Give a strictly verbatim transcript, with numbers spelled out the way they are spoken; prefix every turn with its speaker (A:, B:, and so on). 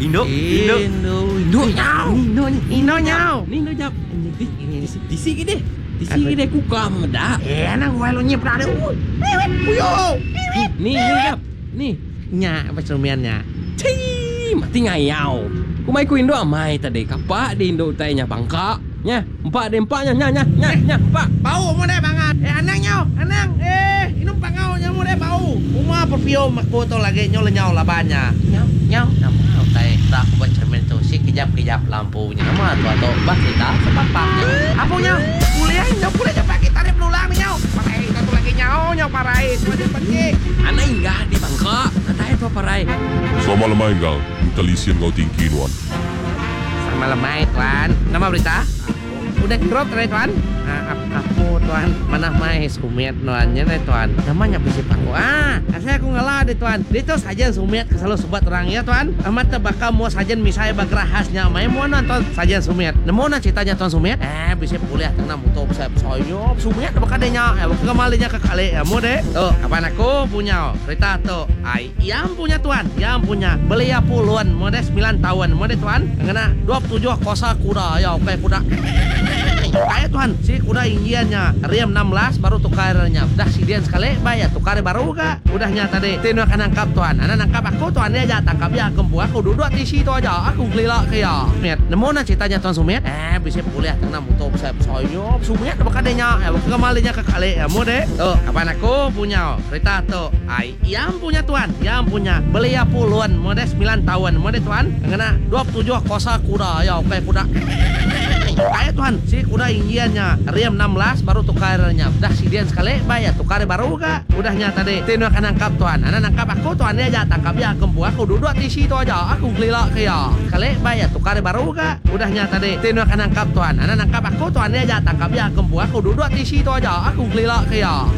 A: Indo, Indo,
B: Indo, Indo nhau,
A: Indo,
B: Indo nhau.
A: Ni Indo jap. Ni ni di sini deh. Di
B: Aku-
A: sini deh kuka medak.
B: Eh, nang gue lo nyip dah deh. Wewet, puyo.
A: Ni ni jap. Ni.
B: Nya, apa serumiannya?
A: Cii, mati ngayau. Ku mai ku Indo amai tadi. Kapak di Indo tanya bangka. Nya, empat deh empaknya nya nya nya nya empat.
B: Bau mo deh banget. Eh, anang nhau, anang. Eh, inum pangau nya mo deh bau. Uma perpio makpoto lagi nyol nyol labanya. Nhau, nhau. Nama tay tak buat cermin tu si kejap-kejap lampunya. Nama tu atau bak kita sepapaknya. Apa nhau? Kuliah nhau kuliah cepat kita tarik pelulang nih nhau. Pakai satu lagi nhau, nhau parai. Semuanya pergi.
A: Anak inggah di bangka. Nanti itu apa rai?
C: Sama lemah engkau, talisian kau tingkinuan.
B: Sama lemai tuan. Nama berita? Udah drop tadi tuan? Ah, ap- apa tuan? Mana mai sumet tuannya nih tuan? Namanya bisi pangku. Ah, saya aku ngalah deh tuan. Dia tuh sajen sumet selalu sobat orang ya tuan. Amat tebaka mau sajen misalnya bagrahasnya. Mai mau nonton sajen sumet. Nemu na ceritanya tuan sumet? Eh, bisa kuliah tengah mutu saya soyo. Sumet apa kadenya? Eh, waktu kemalinya ke kali ya mau deh. Tuh, kapan aku punya cerita tuh. Ai, yang punya tuan, yang punya. Beli ya puluhan, mau deh sembilan tahun, mau deh tuan. Kena dua puluh tujuh kosa kuda ya, oke kuda. Kayak tuhan, si kuda inggiannya Riam enam belas baru tukarnya. Udah si Dian sekali bayar tukar baru gak? Udahnya tadi Tino akan nangkap tuhan. Anak nangkap aku tuhan dia aja tangkap ya kempu aku duduk di situ aja. Aku gelila kayak Sumet. Nemu na ceritanya tuhan Sumet? Eh bisa kuliah tengah mutu saya soyo. Sumet apa kadenya? Eh waktu kemalinya ke kali ya mau deh. Tuh kapan aku punya cerita tuh. Ai yang punya tuhan, yang punya. Beli ya puluhan, mau deh sembilan tahun, mau deh tuhan. Kena dua puluh tujuh kosa kuda ya oke kuda. Kayak tuhan, si kuda inggiannya Riam enam belas baru tukarnya. Udah si Dian sekali bayar tukar baru gak? Udahnya tadi Tino akan nangkap tuhan. Anak nangkap aku tuhan dia aja tangkap ya kempu aku duduk di situ aja. Aku gelila kayak kali bayar tukar baru gak? Udahnya tadi Tino akan nangkap tuhan. Anak nangkap aku tuhan dia aja tangkap ya kempu aku duduk di situ aja. Aku gelila kayak